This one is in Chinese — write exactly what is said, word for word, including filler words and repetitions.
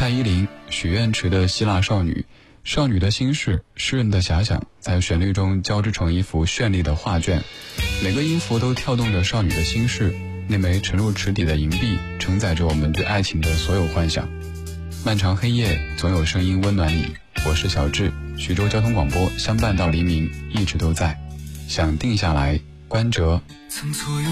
蔡依林，许愿池的希腊少女，少女的心事，诗人的遐想，在旋律中交织成一幅绚丽的画卷，每个音符都跳动着少女的心事。那枚沉入池底的银币，承载着我们对爱情的所有幻想。漫长黑夜，总有声音温暖你。我是小智，徐州交通广播，相伴到黎明，一直都在。想定下来，关喆。 曾左右